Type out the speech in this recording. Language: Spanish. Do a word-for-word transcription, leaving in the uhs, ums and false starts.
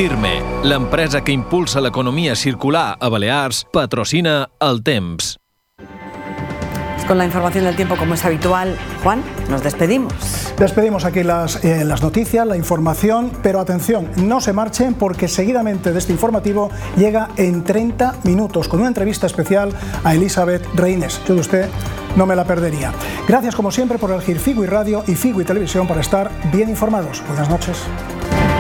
Tirme, l'empresa que impulsa l'economia circular a Balears, patrocina El Temps. Con la información del tiempo, como es habitual, Juan, nos despedimos. Despedimos aquí las, eh, las noticias, la información, pero atención, no se marchen porque seguidamente de este informativo llega en treinta minutos con una entrevista especial a Elizabeth Reines. Yo de usted no me la perdería. Gracias como siempre por elegir Figui Radio y Figui Televisión para estar bien informados. Buenas noches.